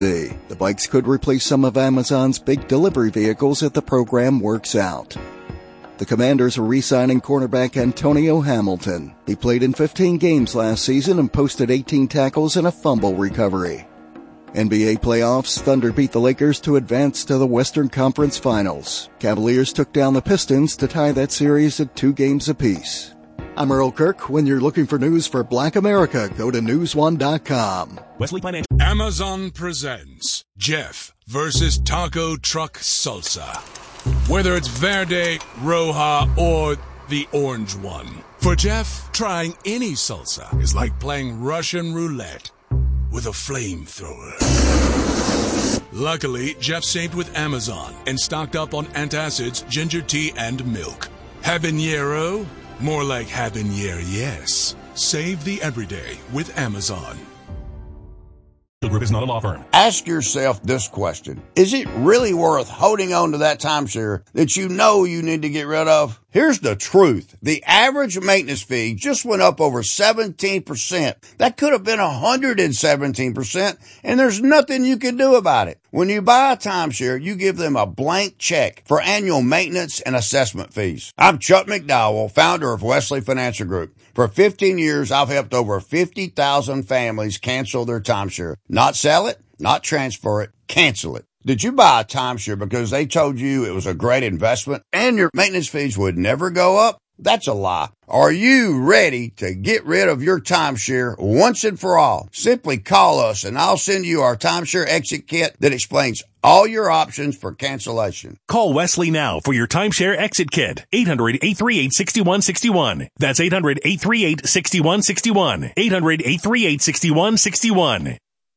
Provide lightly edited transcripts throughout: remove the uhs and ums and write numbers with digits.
The bikes could replace some of Amazon's big delivery vehicles if the program works out. The Commanders are re-signing cornerback Antonio Hamilton. He played in 15 games last season and posted 18 tackles and a fumble recovery. NBA playoffs, Thunder beat the Lakers to advance to the Western Conference Finals. Cavaliers took down the Pistons to tie that series at 2 games apiece. I'm Earl Kirk. When you're looking for news for Black America, go to newsone.com. Wesley Financial. Amazon presents Jeff versus Taco Truck Salsa. Whether it's Verde, Roja, or the orange one. For Jeff, trying any salsa is like playing Russian roulette with a flamethrower. Luckily, Jeff saved with Amazon and stocked up on antacids, ginger tea, and milk. Habanero? More like habanero, yes. Save the everyday with Amazon. The group is not a law firm. Ask yourself this question. Is it really worth holding on to that timeshare that you know you need to get rid of? Here's the truth. The average maintenance fee just went up over 17%. That could have been 117%, and there's nothing you can do about it. When you buy a timeshare, you give them a blank check for annual maintenance and assessment fees. I'm Chuck McDowell, founder of Wesley Financial Group. For 15 years, I've helped over 50,000 families cancel their timeshare. Not sell it, not transfer it, cancel it. Did you buy a timeshare because they told you it was a great investment and your maintenance fees would never go up? That's a lie. Are you ready to get rid of your timeshare once and for all? Simply call us and I'll send you our timeshare exit kit that explains all your options for cancellation. Call Wesley now for your timeshare exit kit. 800-838-6161. That's 800-838-6161. 800-838-6161.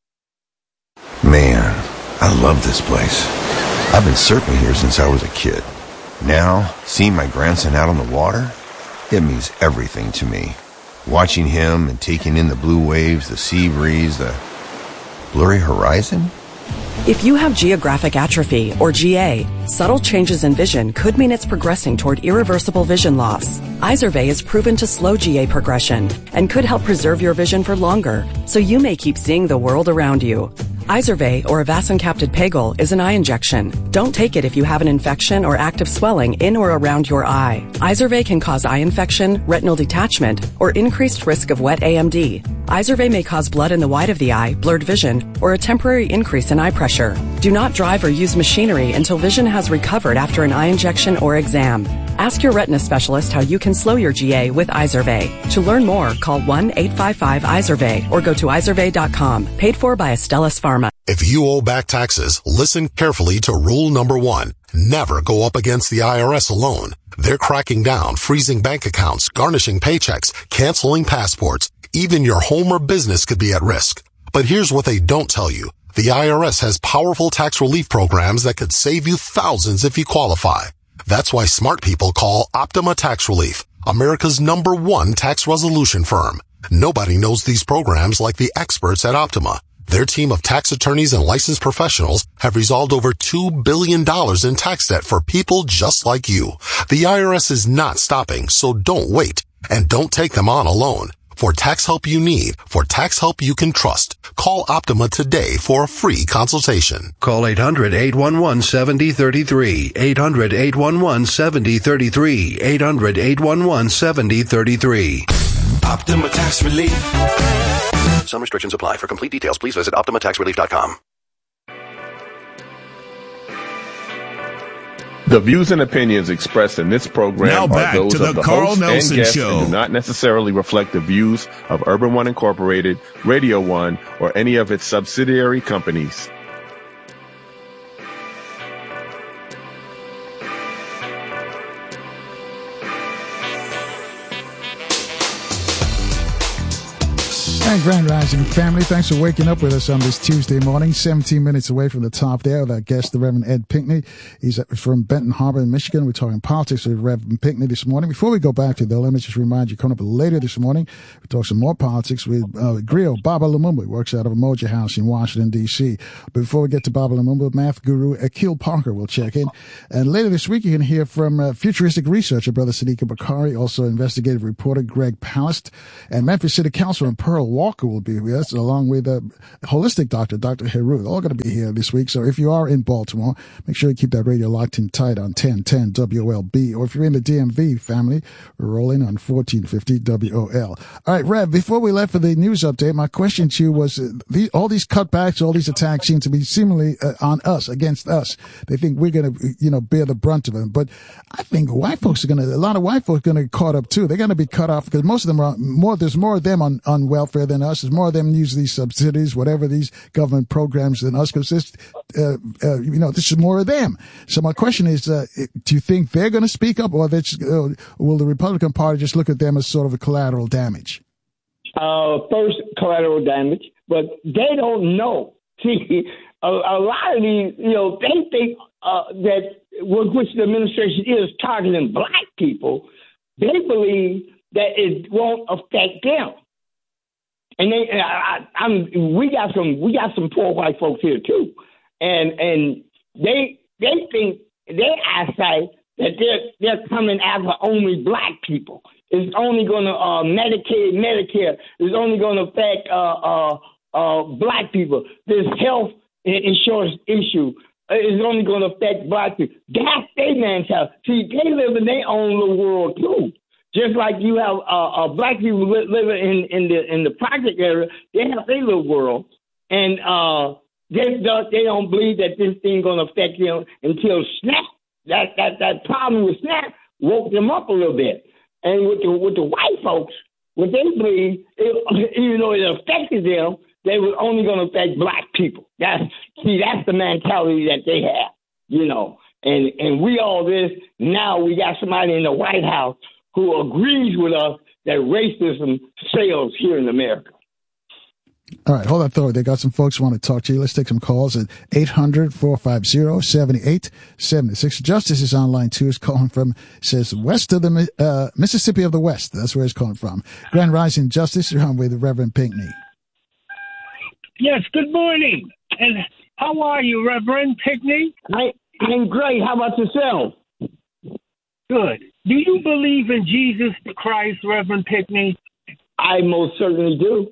Man, I love this place. I've been surfing here since I was a kid. Now, seeing my grandson out on the water, it means everything to me. Watching him and taking in the blue waves, the sea breeze, the blurry horizon. If you have geographic atrophy, or GA, subtle changes in vision could mean it's progressing toward irreversible vision loss. Izervay is proven to slow GA progression and could help preserve your vision for longer, so you may keep seeing the world around you. Izervay, or avacincaptad pegol, is an eye injection. Don't take it if you have an infection or active swelling in or around your eye. Izervay can cause eye infection, retinal detachment, or increased risk of wet AMD. Izervay may cause blood in the white of the eye, blurred vision, or a temporary increase in eye pressure. Do not drive or use machinery until vision has recovered after an eye injection or exam. Ask your retina specialist how you can slow your GA with Izervay. To learn more, call 1-855-IZERVAY or go to izervay.com. Paid for by Astellas Pharma. If you owe back taxes, listen carefully to rule number 1. Never go up against the IRS alone. They're cracking down, freezing bank accounts, garnishing paychecks, canceling passports. Even your home or business could be at risk. But here's what they don't tell you. The IRS has powerful tax relief programs that could save you thousands if you qualify. That's why smart people call Optima Tax Relief, America's #1 tax resolution firm. Nobody knows these programs like the experts at Optima. Their team of tax attorneys and licensed professionals have resolved over $2 billion in tax debt for people just like you. The IRS is not stopping, so don't wait. And don't take them on alone. For tax help you need, for tax help you can trust, call Optima today for a free consultation. Call 800-811-7033, 800-811-7033, 800-811-7033. Optima Tax Relief. Some restrictions apply. For complete details, please visit OptimaTaxRelief.com. The views and opinions expressed in this program now are those to of the Carl host Nelson and guests Show. and do not necessarily reflect the views of Urban One Incorporated, Radio One, or any of its subsidiary companies. And Grand Rising family, thanks for waking up with us on this Tuesday morning, 17 minutes away from the top there with our guest, the Reverend Ed Pinckney. He's from Benton Harbor in Michigan. We're talking politics with Reverend Pinckney this morning. Before we go back to that, let me just remind you, coming up later this morning, we talk some more politics with Griot Baba Lumumba. He works out of Umoja House in Washington, D.C. But before we get to Baba Lumumba, math guru Akil Parker will check in. And later this week, you can hear from futuristic researcher, Brother Sadiqa Bakari, also investigative reporter Greg Palast, and Memphis City Councilman Pearl Walker Walker will be with us, along with a holistic doctor, Dr. Heru. All going to be here this week. So if you are in Baltimore, make sure you keep that radio locked in tight on 1010 WOLB. Or if you're in the DMV family, we're rolling on 1450 WOL. All right, Rev, before we left for the news update, my question to you was, all these cutbacks, all these attacks seem to be seemingly on us, against us. They think we're going to, bear the brunt of it. But I think a lot of white folks are going to get caught up too. They're going to be cut off because most of them there's more of them on welfare than us. There's more of them use these subsidies, whatever these government programs than us, because this is more of them. So my question is, do you think they're going to speak up, or will the Republican Party just look at them as sort of a collateral damage? First, collateral damage, but they don't know. See, a lot of these, they think that which the administration is targeting black people. They believe that it won't affect them, and we got some poor white folks here too, and they think their eyesight that they're coming after only black people. It's only going to Medicaid, Medicare is only going to affect black people. This health insurance issue is only going to affect black people. That's their mentality. See, they live in their own little world too. Just like you have black people living in the project area, they have their little world, and they don't believe that this thing going to affect them until SNAP. That problem with SNAP woke them up a little bit. And with the white folks, what they believe, it affected them, they were only going to affect black people. That's the mentality that they have, And we all this, now we got somebody in the White House who agrees with us that racism sells here in America. All right, hold that thought. They got some folks who want to talk to you. Let's take some calls at 800-450-7876. Justice is online too. He's calling from, says, west of the Mississippi of the West. That's where he's calling from. Grand Rising Justice, you're on with Reverend Pinckney. Yes, good morning. And how are you, Reverend Pinckney? I'm great. How about yourself? Good. Do you believe in Jesus the Christ, Reverend Pinckney? I most certainly do.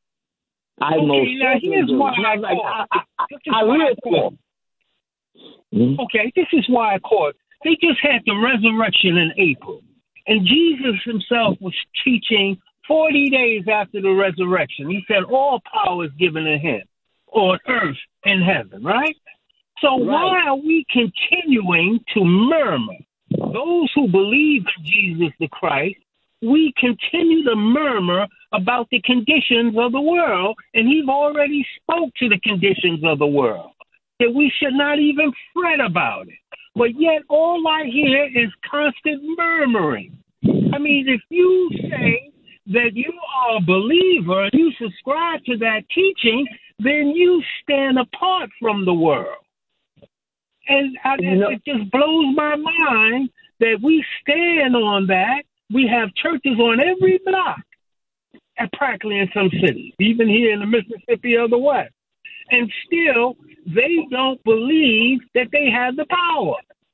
Here's why I live for. Okay, this is why I called. They just had the resurrection in April. And Jesus himself was teaching 40 days after the resurrection. He said all power is given to him on earth and heaven, right? So why are we continuing to murmur? Those who believe in Jesus the Christ, we continue to murmur about the conditions of the world, and he's already spoke to the conditions of the world, that we should not even fret about it. But yet all I hear is constant murmuring. I mean, if you say that you are a believer and you subscribe to that teaching, then you stand apart from the world. And it just blows my mind that we stand on that. We have churches on every block, and practically in some cities, even here in the Mississippi of the West. And still, they don't believe that they have the power.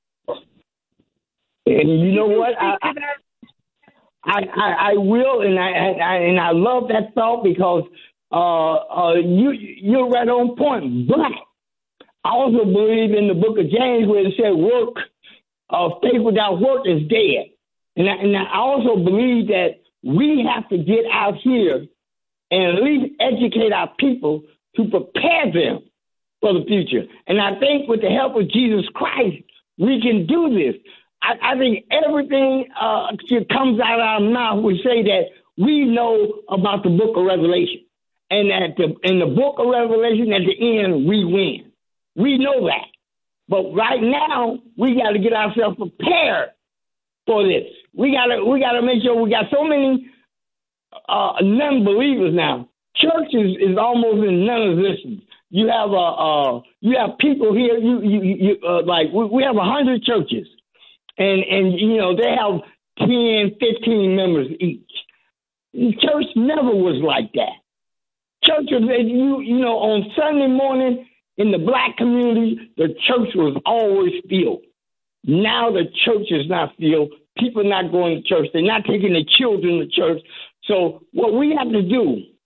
And you know what? I will, and I love that thought because you're right on point. But I also believe in the book of James where it said faith without work is dead. And I also believe that we have to get out here and at least educate our people to prepare them for the future. And I think with the help of Jesus Christ, we can do this. I think everything comes out of our mouth. We say that we know about the book of Revelation. And in the book of Revelation, at the end, we win. We know that. But right now, we got to get ourselves prepared for this. We gotta make sure we got so many non-believers now. Church is almost in non-existence. You have people here. We have 100 churches, and they have 10, 15 members each. Church never was like that. Church was on Sunday morning in the black community, the church was always filled. Now the church is not filled. People are not going to church. They're not taking their children to church. So what we have to do,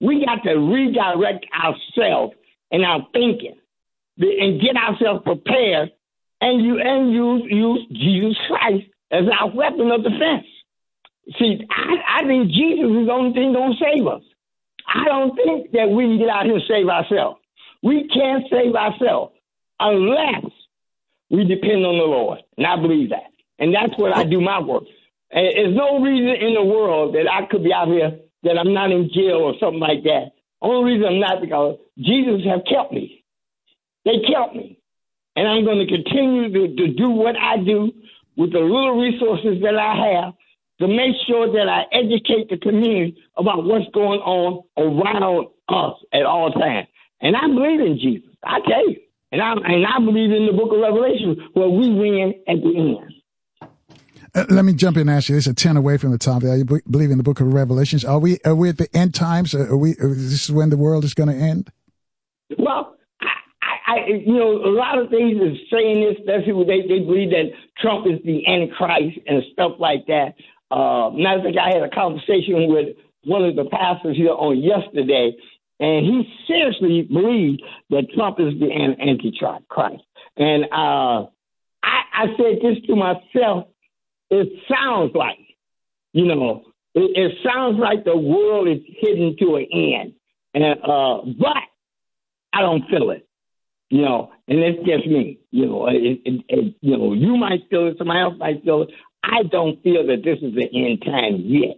We got to redirect ourselves and our thinking and get ourselves prepared and use Jesus Christ as our weapon of defense. See, I think Jesus is the only thing going to save us. I don't think that we can get out here and save ourselves. We can't save ourselves unless we depend on the Lord. And I believe that. And that's what I do my work. And there's no reason in the world that I could be out here that I'm not in jail or something like that. Only reason I'm not because Jesus have kept me. They kept me. And I'm going to continue to do what I do with the little resources that I have to make sure that I educate the community about what's going on around us at all times. And I believe in Jesus. I tell you. And I believe in the book of Revelation where we win at the end. Let me jump in and ask you. This is a 10 away from the top. You believe in the book of Revelations. Are we at the end times? This is when the world is going to end? Well, a lot of things is saying this, especially they believe that Trump is the Antichrist and stuff like that. Matter of fact, I had a conversation with one of the pastors here on yesterday, and he seriously believed that Trump is the Antichrist. And I said this to myself, it sounds like, it sounds like the world is heading to an end. And but I don't feel it. And it's just me. You might feel it, somebody else might feel it. I don't feel that this is the end time yet.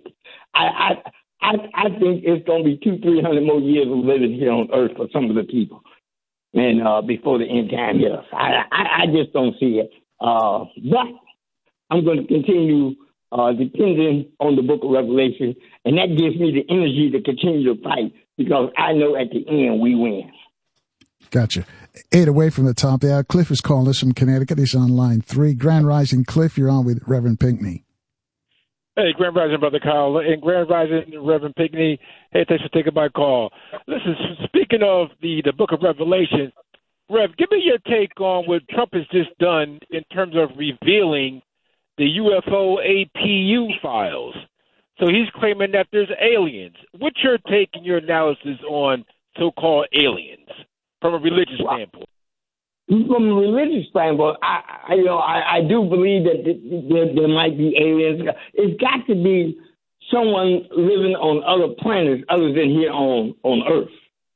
I think it's going to be 200-300 more years of living here on earth for some of the people, and before the end time hits us. I just don't see it. But I'm going to continue depending on the book of Revelation, and that gives me the energy to continue to fight because I know at the end we win. Gotcha. 8 away from the top there. Cliff is calling us from Connecticut. He's on line 3. Grand Rising, Cliff, you're on with Reverend Pinckney. Hey, Grand Rising, Brother Kyle. And Grand Rising, Reverend Pinckney. Hey, thanks for taking my call. Listen, speaking of the book of Revelation, Rev, give me your take on what Trump has just done in terms of revealing the UFO APU files. So he's claiming that there's aliens. What's your take and your analysis on so-called aliens from a religious standpoint? From a religious standpoint, I do believe that there might be aliens. It's got to be someone living on other planets other than here on Earth.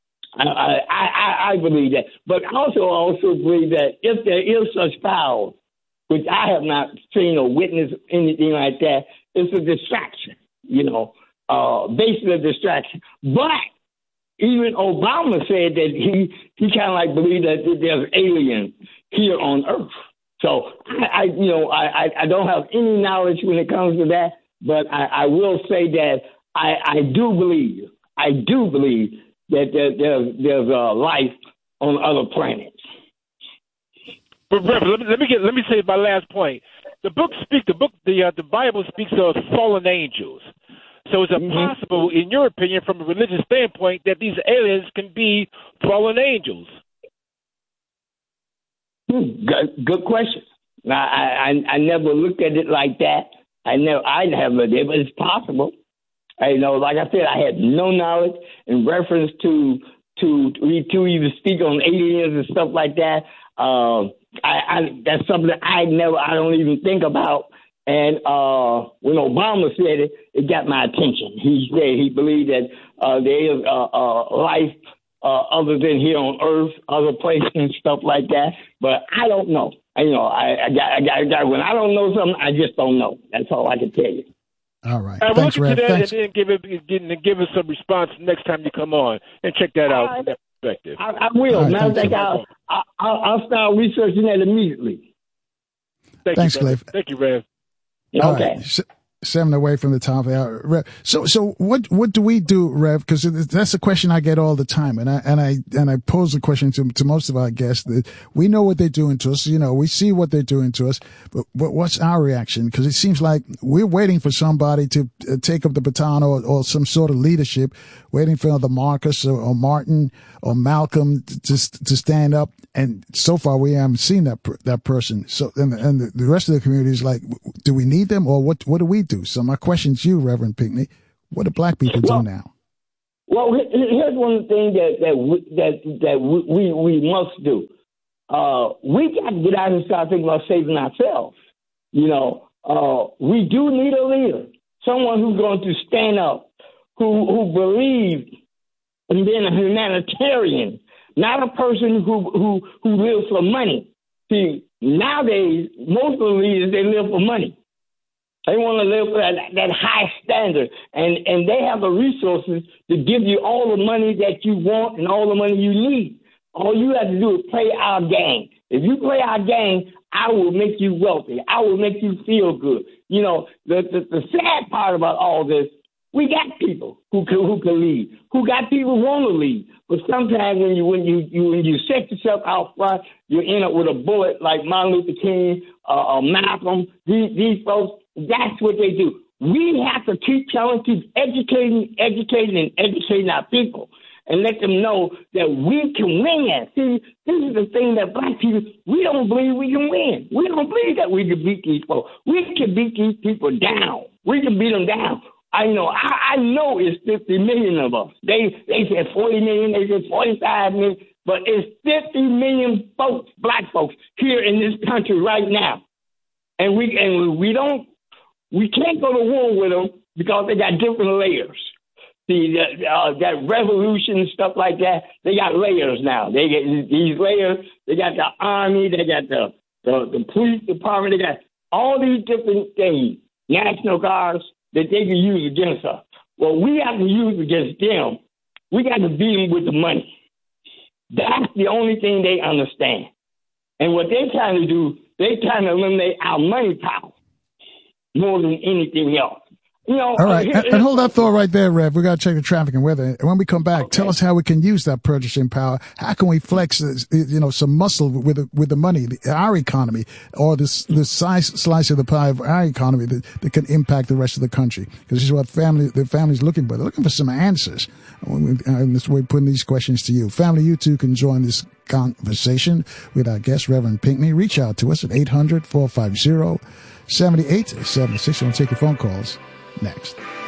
I believe that. But I also believe that if there is such files, which I have not seen or witnessed anything like that, it's a distraction, basically a distraction. But even Obama said that he kind of like believed that there's aliens here on Earth. So I don't have any knowledge when it comes to that, but I will say that I do believe that there's life on other planets. But Reverend, let me say my last point. The Bible speaks of fallen angels. So is it possible, in your opinion, from a religious standpoint, that these aliens can be fallen angels? Good question. I never looked at it like that. I never looked at it, but it's possible. Like I said, I had no knowledge in reference to even speak on aliens and stuff like that. That's something I don't even think about. And when Obama said it, it got my attention. He said he believed that there is life other than here on Earth, other places and stuff like that. But I don't know. When I don't know something, I just don't know. That's all I can tell you. All right. Thanks, Rev. Thanks. And then give us some response next time you come on and check that out from that perspective. I will. Right, matter of fact, I'll start researching that immediately. Thanks, Cliff. Thank you, Rev. Okay. Right. 7 away from the top of the hour. Rev, so what do we do, Rev? Because that's a question I get all the time, and I pose the question to most of our guests. That we know what they're doing to us, we see what they're doing to us, but what's our reaction? Because it seems like we're waiting for somebody to take up the baton or some sort of leadership, waiting for the Marcus or Martin or Malcolm to stand up. And so far, we haven't seen that person. So, and the rest of the community is like, do we need them, or what do we do? So my question to you, Reverend Pinckney, what do black people do now? Well, here's one of the things that we must do. We got to get out and start thinking about saving ourselves. You know, we do need a leader, someone who's going to stand up, who believes in being a humanitarian, not a person who lives for money. See, nowadays, most of the leaders, they live for money. They want to live for that high standard, and they have the resources to give you all the money that you want and all the money you need. All you have to do is play our game. If you play our game, I will make you wealthy. I will make you feel good. You know, the sad part about all this, we got people who can lead, who got people who want to lead. But sometimes when you set yourself out front, you end up with a bullet like Martin Luther King, Malcolm. These folks, that's what they do. We have to keep educating our people and let them know that we can win. See, this is the thing that black people, we don't believe we can win. We don't believe that we can beat these folks. We can beat these people down. We can beat them down. I know it's 50 million of us. They said 40 million, they said 45 million, but it's 50 million folks, black folks, here in this country right now. And we can't go to war with them because they got different layers. See, that revolution and stuff like that, they got layers now. They get these layers. They got the army. They got the police department. They got all these different things, National Guards, that they can use against us. Well, we have to use against them. We got to beat them with the money. That's the only thing they understand. And what they're trying to do, they're trying to eliminate our money power more than anything else. You know, all right, and hold that thought right there, Rev. We got to check the traffic and weather. And when we come back, tell us how we can use that purchasing power. How can we flex, some muscle with the money, our economy, or the slice of the pie of our economy that can impact the rest of the country? Because this is what the family's looking for. They're looking for some answers. And this way, putting these questions to you, family. You too can join this conversation with our guest, Reverend Pinckney. Reach out to us at 800-450-7876. We'll take your phone calls next.